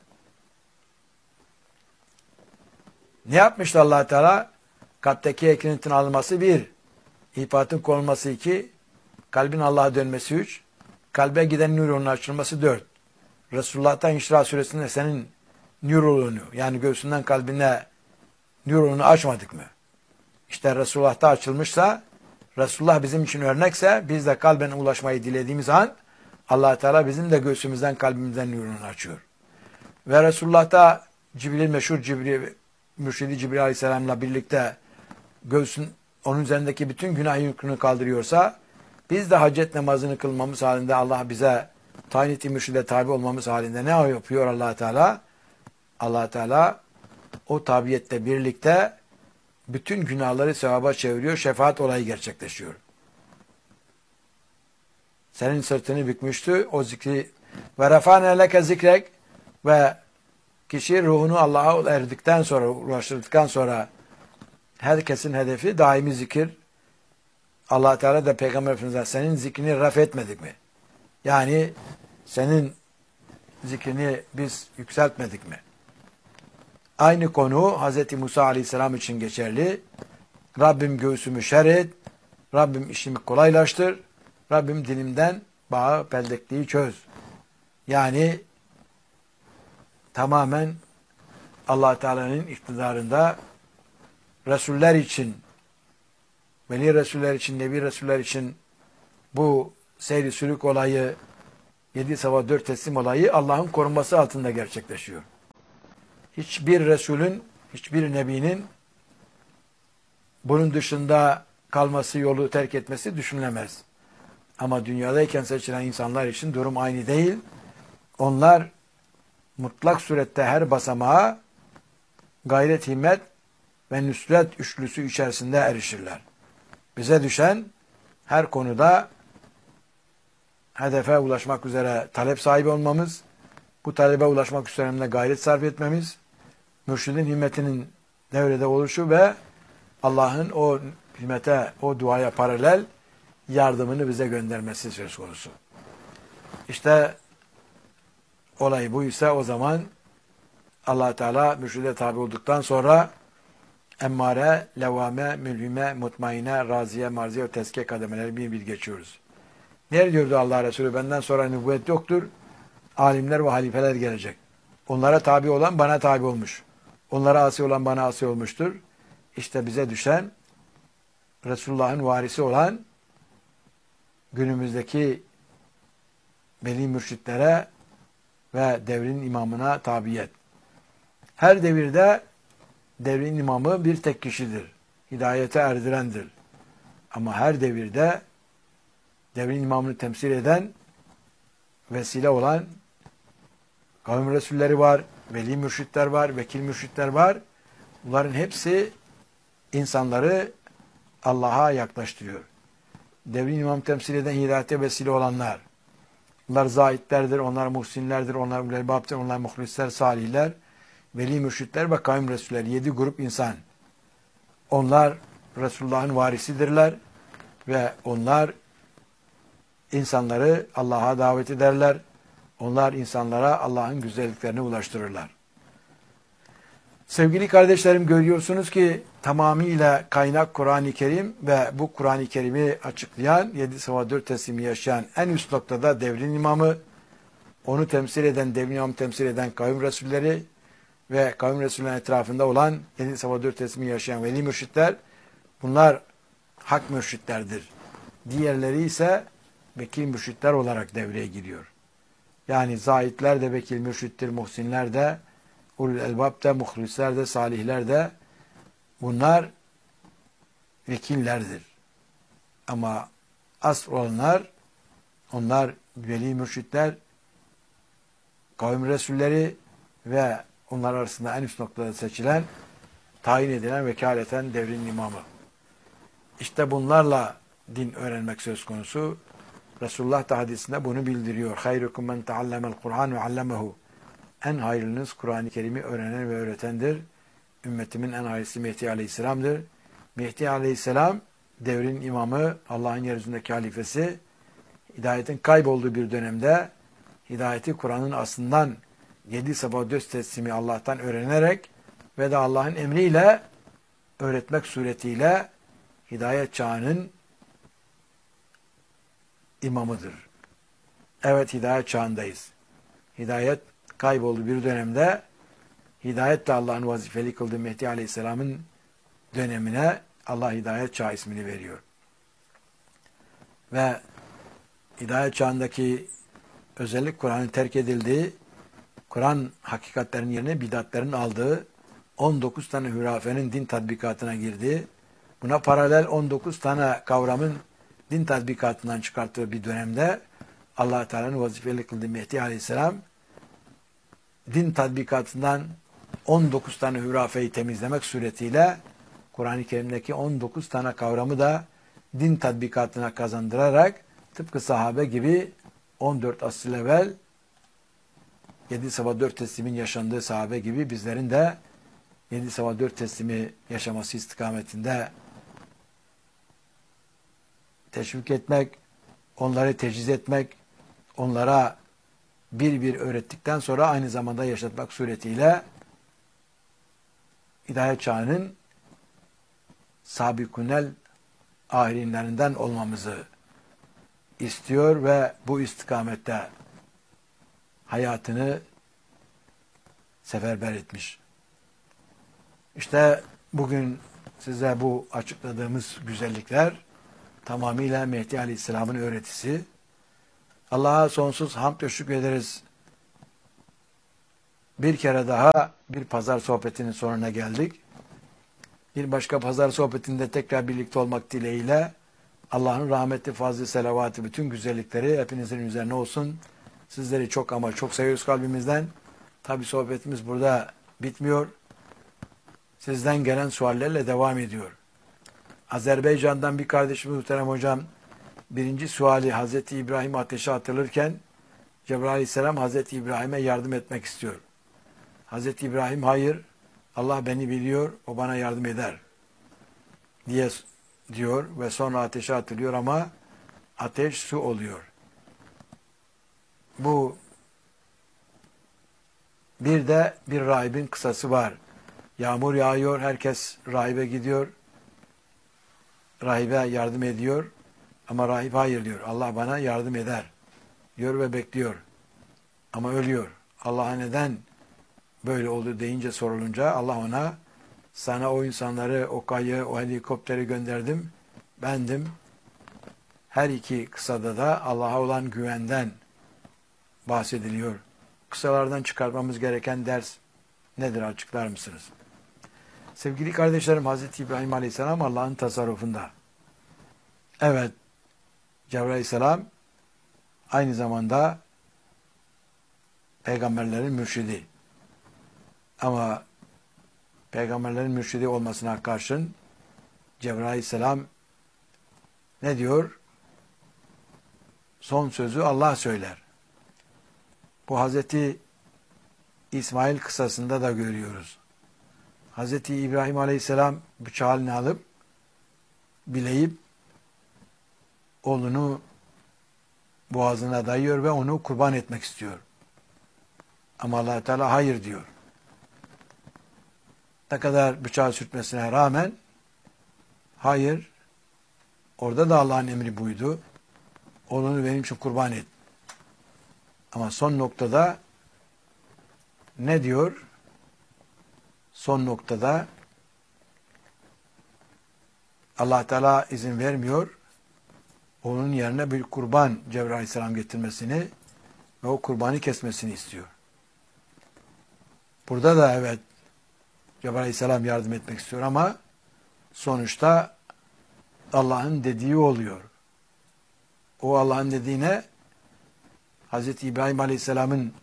[SPEAKER 1] Ne yapmıştı Allah Teala? Kalpteki ekinetin alınması 1, ihbatın konulması 2, kalbin Allah'a dönmesi 3, kalbe giden nöronun açılması 4. Resulullah'tan İnşirah suresinde senin nöronunu yani göğsünden kalbine nöronunu açmadık mı? İşte Resulullah'ta açılmışsa, Resulullah bizim için örnekse biz de kalben ulaşmayı dilediğimiz an Allah Teala bizim de göğsümüzden kalbimizden nurunu açıyor. Ve Resulullah'ta Cibril meşhur Mürşidi Cibril Aleyhisselam'la birlikte onun üzerindeki bütün günah yükünü kaldırıyorsa biz de hacet namazını kılmamız halinde Allah bize tayin ettiği mürşide tabi olmamız halinde ne yapıyor Allah Teala? Allah Teala o tabiyetle birlikte bütün günahları sevaba çeviriyor, şefaat olayı gerçekleşiyor. Senin sırtını bükmüştü, o zikri ve refâne leke zikrek ve kişi ruhunu Allah'a erdikten sonra, ulaştırdıktan sonra herkesin hedefi daimi zikir. Allah Teala da Peygamber Efendimiz'e senin zikrini raf etmedik mi? Yani senin zikrini biz yükseltmedik mi? Aynı konu Hz. Musa Aleyhisselam için geçerli. Rabbim göğsümü şer et, Rabbim işimi kolaylaştır, Rabbim dilimden bağı peldekliği çöz. Yani tamamen Allah Teala'nın iktidarında Resuller için, Veli Resuller için, Nebi Resuller için bu seyri sülük olayı 7 sabah 4 teslim olayı Allah'ın korunması altında gerçekleşiyor. Hiçbir Resulün, hiçbir Nebinin bunun dışında kalması, yolu terk etmesi düşünülemez. Ama dünyadayken seçilen insanlar için durum aynı değil. Onlar mutlak surette her basamağa gayret, himmet ve nüsret üçlüsü içerisinde erişirler. Bize düşen her konuda hedefe ulaşmak üzere talep sahibi olmamız, bu talebe ulaşmak üzerinde gayret sarf etmemiz, mürşidin himmetinin devrede oluşu ve Allah'ın o himmete, o duaya paralel yardımını bize göndermesi söz konusu. İşte olay buysa o zaman Allah Teala mürşide tabi olduktan sonra emmare, levame, mülhime, mutmaine, raziye, marziye ve tezkiye kademeleri bir bir geçiyoruz. Ne diyordu Allah Resulü? Benden sonra nübüvvet yoktur. Alimler ve halifeler gelecek. Onlara tabi olan bana tabi olmuş. Onlara asi olan bana asi olmuştur. İşte bize düşen Resulullah'ın varisi olan günümüzdeki veli mürşitlere ve devrin imamına tabiyet. Her devirde devrin imamı bir tek kişidir. Hidayete erdirendir. Ama her devirde devrin imamını temsil eden, vesile olan kavim resulleri var, veli mürşitler var, vekil mürşitler var. Bunların hepsi insanları Allah'a yaklaştırıyor. Devrin imam temsil eden hidayete vesile olanlar. Onlar zahitlerdir, onlar muhsinlerdir, onlar ulelbaptır, onlar muhlisler, salihler, veli mürşitler ve kavim resulleri. 7 grup insan. Onlar Resulullah'ın varisidirler ve onlar insanları Allah'a davet ederler. Onlar insanlara Allah'ın güzelliklerini ulaştırırlar. Sevgili kardeşlerim, görüyorsunuz ki tamamıyla kaynak Kur'an-ı Kerim ve bu Kur'an-ı Kerim'i açıklayan, 7 sabah 4 teslimi yaşayan en üst noktada devrin imamı, onu temsil eden, devrin imamı temsil eden kavim resulleri ve kavim resullerinin etrafında olan 7 sabah 4 teslimi yaşayan veli mürşitler, bunlar hak mürşitlerdir. Diğerleri ise vekil mürşitler olarak devreye giriyor. Yani zahitler de vekil mürşittir, muhsinler de, ulul elbab de, muhlisler de, salihler de, bunlar vekillerdir. Ama asıl olanlar, onlar veli mürşitler, kavim resulleri ve onlar arasında en üst noktada seçilen, tayin edilen, vekaleten devrin imamı. İşte bunlarla din öğrenmek söz konusu. Resulullah da hadisinde bunu bildiriyor. Hayrukum men teallemel Kur'an ve allemehu. En hayırlınız Kur'an-ı Kerim'i öğrenen ve öğretendir. Ümmetimin en hayırlısı Mehdi Aleyhisselam'dır. Mehdi Aleyhisselam devrin imamı, Allah'ın yeryüzündeki halifesi, hidayetin kaybolduğu bir dönemde hidayeti Kur'an'ın aslından 7 sabah 4 teslimi Allah'tan öğrenerek ve de Allah'ın emriyle öğretmek suretiyle hidayet çağının imamıdır. Evet, hidayet çağındayız. Hidayet kaybolduğu bir dönemde hidayetle Allah'ın vazifeli kıldığı Mehdi Aleyhisselam'ın dönemine Allah hidayet çağı ismini veriyor. Ve hidayet çağındaki özellik Kur'an'ın terk edildiği, Kur'an hakikatlerinin yerine bidatlerin aldığı 19 tane hürafenin din tatbikatına girdiği, buna paralel 19 tane kavramın din tatbikatından çıkarttığı bir dönemde Allah Teala'nın vazifeli kıldığı Mehdi Aleyhisselam din tatbikatından 19 tane hürafeyi temizlemek suretiyle Kur'an-ı Kerim'deki 19 tane kavramı da din tatbikatına kazandırarak tıpkı sahabe gibi 14 asır evvel 7 sabah 4 teslimin yaşandığı sahabe gibi bizlerin de 7 sabah 4 teslimi yaşaması istikametinde teşvik etmek, onları teciz etmek, onlara bir bir öğrettikten sonra aynı zamanda yaşatmak suretiyle hidayet çağının sabikunel ahirinlerinden olmamızı istiyor ve bu istikamette hayatını seferber etmiş. İşte bugün size bu açıkladığımız güzellikler tamamıyla Mehdi Aleyhisselam'ın öğretisi. Allah'a sonsuz hamd ve şükrederiz. Bir kere daha bir pazar sohbetinin sonuna geldik. Bir başka pazar sohbetinde tekrar birlikte olmak dileğiyle Allah'ın rahmeti, fazlı, selavatı, bütün güzellikleri hepinizin üzerine olsun. Sizleri çok ama çok seviyoruz kalbimizden. Tabi sohbetimiz burada bitmiyor. Sizden gelen suallerle devam ediyor. Azerbaycan'dan bir kardeşimiz muhterem hocam, birinci suali Hazreti İbrahim ateşe atılırken Cebrail aleyhisselam Hazreti İbrahim'e yardım etmek istiyor. Hazreti İbrahim hayır, Allah beni biliyor, o bana yardım eder diyor ve sonra ateşe atılıyor ama ateş su oluyor. Bu bir de bir rahibin kısası var. Yağmur yağıyor, herkes rahibe gidiyor. Rahibe yardım ediyor ama rahip hayır diyor. Allah bana yardım eder diyor ve bekliyor. Ama ölüyor. Allah'a neden böyle oldu deyince sorulunca Allah ona sana o insanları, o kayı, o helikopteri gönderdim. Bendim. Her iki kısada da Allah'a olan güvenden bahsediliyor. Kısalardan çıkarmamız gereken ders nedir açıklar mısınız? Sevgili kardeşlerim, Hazreti İbrahim Aleyhisselam Allah'ın tasarrufunda. Evet, Cebrail Aleyhisselam aynı zamanda peygamberlerin mürşidi. Ama peygamberlerin mürşidi olmasına karşın Cebrail Aleyhisselam ne diyor? Son sözü Allah söyler. Bu Hazreti İsmail kıssasında da görüyoruz. Hazreti İbrahim Aleyhisselam bıçağını alıp bileyip oğlunu boğazına dayıyor ve onu kurban etmek istiyor. Ama Allah Teala hayır diyor. Ne kadar bıçağı sürtmesine rağmen hayır, orada da Allah'ın emri buydu. Oğlunu benim için kurban et. Ama son noktada ne diyor? Son noktada Allah Teala izin vermiyor. Onun yerine bir kurban Cebrail Aleyhisselam getirmesini ve o kurbanı kesmesini istiyor. Burada da evet Cebrail Aleyhisselam yardım etmek istiyor ama sonuçta Allah'ın dediği oluyor. O Allah'ın dediğine Hazreti İbrahim Aleyhisselam'ın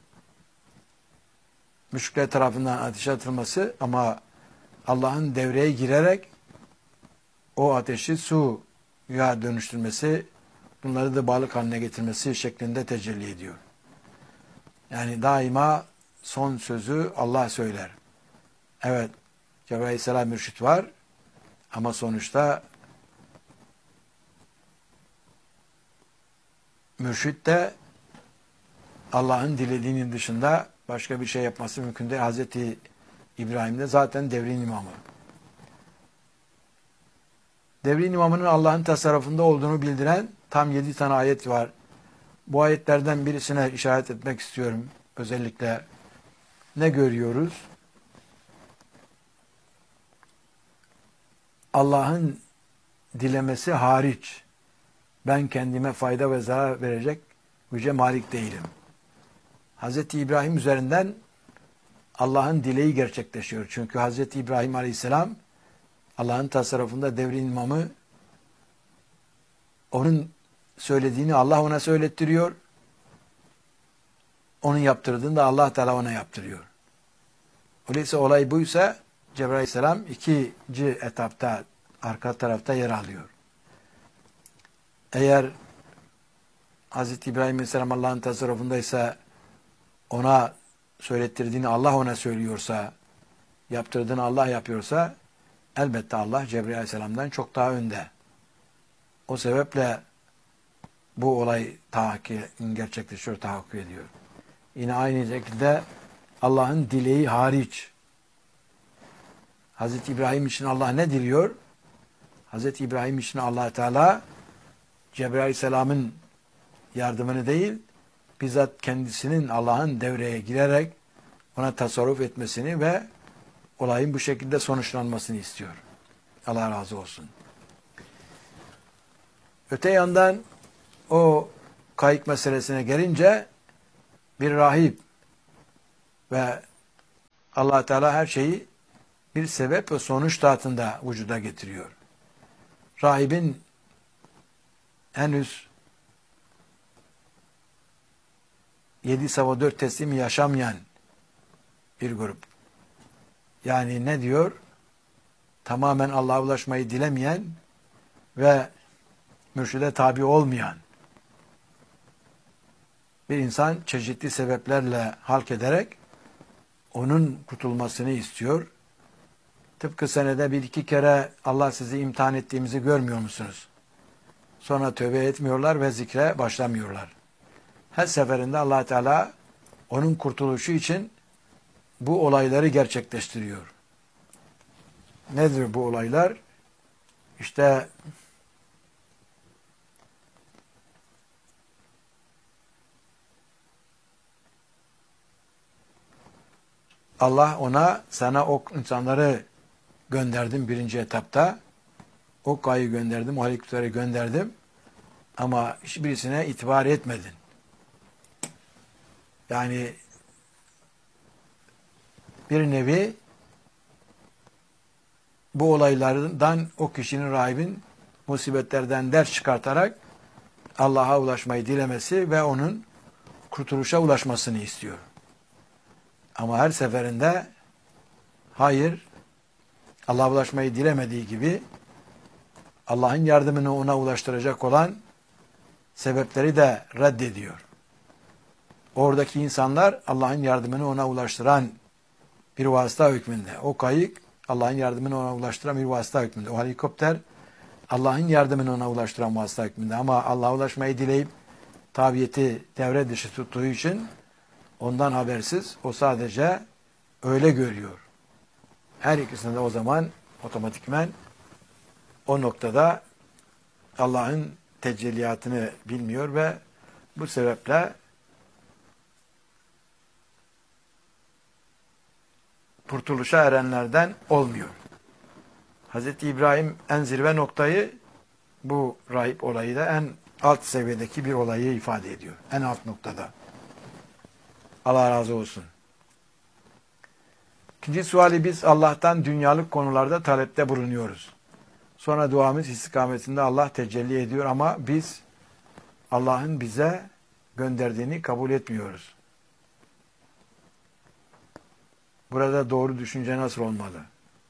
[SPEAKER 1] müşrikler tarafından ateşe atılması ama Allah'ın devreye girerek o ateşi suya dönüştürmesi, bunları da balık haline getirmesi şeklinde tecelli ediyor. Yani daima son sözü Allah söyler. Evet, Cebrail Aleyhisselam mürşit var ama sonuçta mürşit de Allah'ın dilediğinin dışında başka bir şey yapması mümkün değil. Hazreti İbrahim de zaten devrin imamı. Devrin imamının Allah'ın tasarrufunda olduğunu bildiren tam 7 tane ayet var. Bu ayetlerden birisine işaret etmek istiyorum. Özellikle ne görüyoruz? Allah'ın dilemesi hariç ben kendime fayda ve zarar verecek yüce malik değilim. Hazreti İbrahim üzerinden Allah'ın dileği gerçekleşiyor. Çünkü Hazreti İbrahim Aleyhisselam Allah'ın tasarrufunda devrin imamı, onun söylediğini Allah ona söylettiriyor. Onun yaptırdığını da Allah Teala ona yaptırıyor. Öyleyse olay buysa Cebrail Aleyhisselam ikinci etapta arka tarafta yer alıyor. Eğer Hazreti İbrahim Aleyhisselam Allah'ın tasarrufundaysa ona söylettirdiğini Allah ona söylüyorsa, yaptırdığını Allah yapıyorsa elbette Allah Cebrail Aleyhisselam'dan çok daha önde. O sebeple bu olay gerçekleşiyor, tahakkuk ediyor. Yine aynı şekilde Allah'ın dileği hariç. Hazreti İbrahim için Allah ne diliyor? Hazreti İbrahim için Allah Teala Cebrail Aleyhisselam'ın yardımını değil, bizzat kendisinin Allah'ın devreye girerek ona tasarruf etmesini ve olayın bu şekilde sonuçlanmasını istiyor. Allah razı olsun. Öte yandan o kayık meselesine gelince bir rahip ve Allah Teala her şeyi bir sebep ve sonuç tahtında vücuda getiriyor. Rahibin henüz 7/4 teslimi yaşamayan bir grup. Yani ne diyor? Tamamen Allah'a ulaşmayı dilemeyen ve mürşide tabi olmayan bir insan çeşitli sebeplerle halk ederek onun kurtulmasını istiyor. Tıpkı senede 1-2 kere Allah sizi imtihan ettiğimizi görmüyor musunuz? Sonra tövbe etmiyorlar ve zikre başlamıyorlar. Her seferinde Allah Teala onun kurtuluşu için bu olayları gerçekleştiriyor. Nedir bu olaylar? İşte Allah ona, sana o insanları gönderdim birinci etapta. O kayı gönderdim, o helikopteri gönderdim. Ama hiçbirisine itibar etmedin. Yani bir nevi bu olaylardan o kişinin, rahibin musibetlerden ders çıkartarak Allah'a ulaşmayı dilemesi ve onun kurtuluşa ulaşmasını istiyor. Ama her seferinde hayır, Allah'a ulaşmayı dilemediği gibi Allah'ın yardımını ona ulaştıracak olan sebepleri de reddediyor. Oradaki insanlar Allah'ın yardımını ona ulaştıran bir vasıta hükmünde. O kayık Allah'ın yardımını ona ulaştıran bir vasıta hükmünde. O helikopter Allah'ın yardımını ona ulaştıran vasıta hükmünde. Ama Allah'a ulaşmayı dileyip tabiyeti devre dışı tuttuğu için ondan habersiz. O sadece öyle görüyor. Her ikisinde de o zaman otomatikmen o noktada Allah'ın tecelliyatını bilmiyor ve bu sebeple kurtuluşa erenlerden olmuyor. Hz. İbrahim en zirve noktayı, bu rahip olayı da en alt seviyedeki bir olayı ifade ediyor. En alt noktada. Allah razı olsun. İkinci suali, biz Allah'tan dünyalık konularda talepte bulunuyoruz. Sonra duamız istikametinde Allah tecelli ediyor ama biz Allah'ın bize gönderdiğini kabul etmiyoruz. Burada doğru düşünce nasıl olmalı?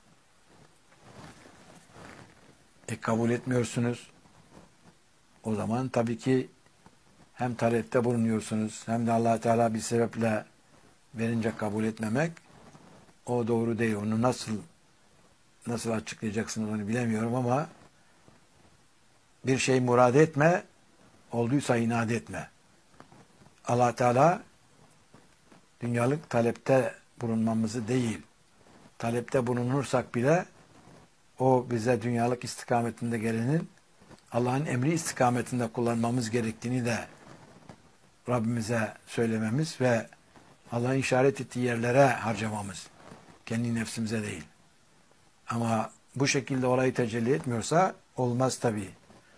[SPEAKER 1] Kabul etmiyorsunuz. O zaman tabii ki hem talepte bulunuyorsunuz hem de Allah Teala bir sebeple verince kabul etmemek o doğru değil. Onu nasıl açıklayacaksınız onu bilemiyorum ama bir şey murad etme, olduysa inat etme. Allah Teala dünyalık talepte bulunmamızı değil, talepte bulunursak bile o bize dünyalık istikametinde gelenin Allah'ın emri istikametinde kullanmamız gerektiğini de Rabbimize söylememiz ve Allah'ın işaret ettiği yerlere harcamamız. Kendi nefsimize değil. Ama bu şekilde olayı tecelli etmiyorsa olmaz tabii.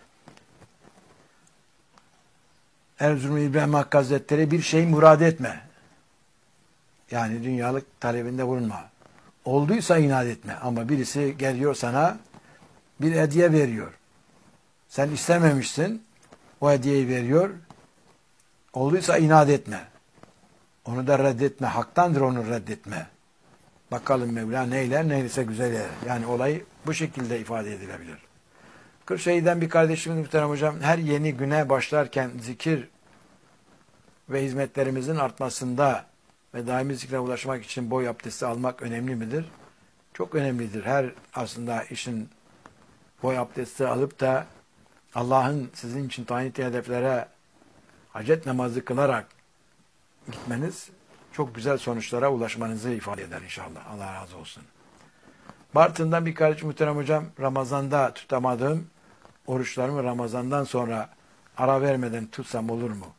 [SPEAKER 1] Erzurum İbrahim Hakkı Hazretleri, bir şey murad etme. Yani dünyalık talebinde bulunma. Olduysa inat etme. Ama birisi geliyor sana bir hediye veriyor. Sen istememişsin. O hediyeyi veriyor. Olduysa inat etme. Onu da reddetme. Haktandır onu reddetme. Bakalım Mevla neyler, neylese güzel eder. Yani olay bu şekilde ifade edilebilir. Kırşehir'den bir kardeşimiz muhterem hocam, her yeni güne başlarken zikir ve hizmetlerimizin artmasında ve daimi zikre ulaşmak için boy abdesti almak önemli midir? Çok önemlidir. Her aslında işin boy abdesti alıp da Allah'ın sizin için tayin ettiği hedeflere hacet namazı kılarak gitmeniz çok güzel sonuçlara ulaşmanızı ifade eder inşallah. Allah razı olsun. Bartın'dan bir kardeşim muhterem hocam, Ramazan'da tutamadığım oruçlarımı Ramazan'dan sonra ara vermeden tutsam olur mu?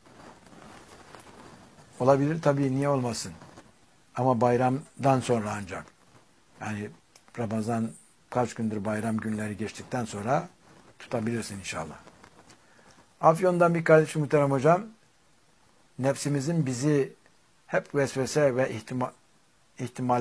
[SPEAKER 1] Olabilir tabii, niye olmasın? Ama bayramdan sonra ancak. Yani Ramazan kaç gündür bayram günleri geçtikten sonra tutabilirsin inşallah. Afyon'dan bir kardeşim muhterem hocam, nefsimizin bizi hep vesvese ve ihtimal